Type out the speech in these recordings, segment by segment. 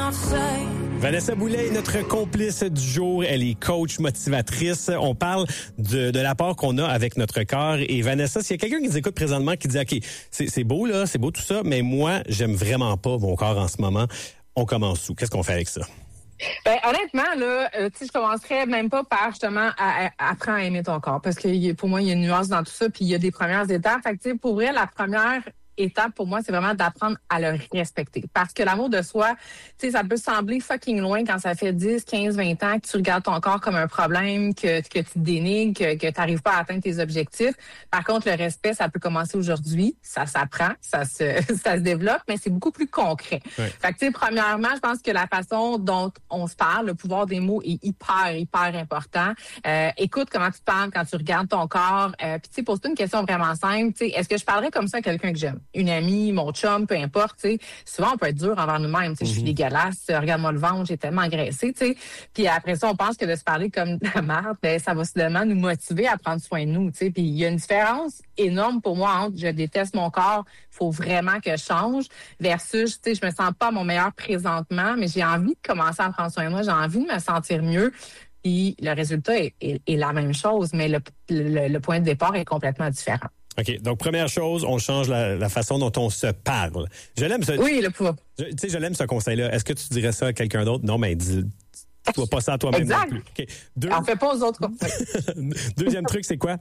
Vanessa Boulay est notre complice du jour. Elle est coach motivatrice. On parle de l'apport qu'on a avec notre corps. Et Vanessa, s'il y a quelqu'un qui nous écoute présentement qui dit « OK, c'est beau là, c'est beau tout ça, mais moi, j'aime vraiment pas mon corps en ce moment. » On commence où? Qu'est-ce qu'on fait avec ça? Ben, honnêtement, là, je commencerais même pas par justement apprendre à aimer ton corps. Parce que pour moi, il y a une nuance dans tout ça, puis il y a des premières étapes. Fait que, pour vrai, la première étape pour moi, c'est vraiment d'apprendre à le respecter. Parce que l'amour de soi, ça peut sembler fucking loin quand ça fait 10, 15, 20 ans que tu regardes ton corps comme un problème, que tu te dénigres, que tu n'arrives pas à atteindre tes objectifs. Par contre, le respect, ça peut commencer aujourd'hui. Ça s'apprend, ça se développe, mais c'est beaucoup plus concret. Ouais. Fait que, premièrement, je pense que la façon dont on se parle, le pouvoir des mots est hyper important. Écoute comment tu te parles quand tu regardes ton corps. Puis, pose-toi une question vraiment simple. Est-ce que je parlerais comme ça à quelqu'un que j'aime? Une amie, mon chum, peu importe, souvent on peut être dur envers nous-mêmes, je suis dégueulasse, regarde-moi le ventre, j'ai tellement engraissé, puis après ça, on pense que de se parler comme de la merde, ça va soudainement nous motiver à prendre soin de nous, puis il y a une différence énorme pour moi entre je déteste mon corps, faut vraiment que je change, versus, je me sens pas à mon meilleur présentement, mais j'ai envie de commencer à prendre soin de moi, j'ai envie de me sentir mieux. Puis le résultat est la même chose, mais le point de départ est complètement différent. OK. Donc, première chose, on change la façon dont on se parle. Je l'aime, ça. Oui, le pouvoir. Je l'aime, ce conseil-là. Est-ce que tu dirais ça à quelqu'un d'autre? Non, mais dis-toi pas ça à toi-même non plus. Okay. On fait pas aux autres comme ça. Deuxième truc, c'est quoi?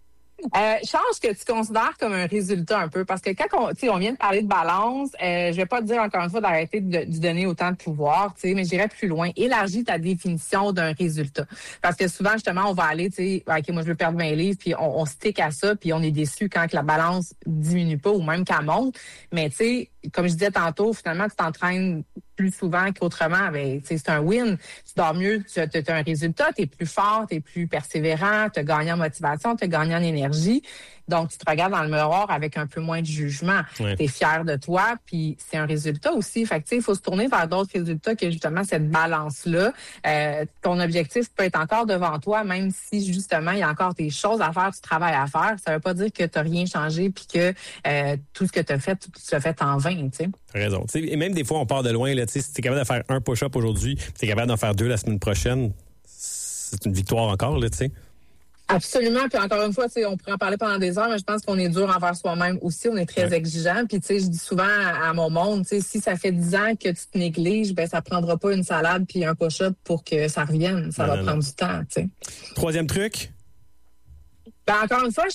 Change ce que tu considères comme un résultat un peu. Parce que quand on vient de parler de balance, je vais pas te dire encore une fois d'arrêter de donner autant de pouvoir, mais j'irai plus loin. Élargis ta définition d'un résultat. Parce que souvent, justement, on va aller, OK, moi, je veux perdre 20 livres, puis on stick à ça, puis on est déçu quand que la balance diminue pas ou même qu'elle monte. Mais, comme je disais tantôt, finalement, tu t'entraînes plus souvent qu'autrement. Ben, c'est un win. Tu dors mieux, tu as un résultat, tu es plus fort, tu es plus persévérant, tu as gagné en motivation, tu as gagné en énergie. Donc, tu te regardes dans le miroir avec un peu moins de jugement. Ouais. Tu es fier de toi, puis c'est un résultat aussi. Fait que, il faut se tourner vers d'autres résultats que justement cette balance-là. Ton objectif peut être encore devant toi, même si justement, il y a encore des choses à faire, du travail à faire. Ça veut pas dire que tu n'as rien changé puis que tout ce que tu as fait, tu l'as fait en vain, tu sais. T'as raison. T'sais, et même des fois, on part de loin. Là, si tu es capable de faire un push-up aujourd'hui, tu es capable d'en faire 2 la semaine prochaine, c'est une victoire encore, là, tu sais. Absolument. Puis encore une fois, on pourrait en parler pendant des heures, mais je pense qu'on est dur envers soi-même aussi. On est très exigeant. Puis je dis souvent à mon monde, si ça fait 10 ans que tu te négliges, ben ça prendra pas une salade puis un push-up pour que ça revienne. Ça va prendre du temps. T'sais. Troisième truc? Ben encore une fois,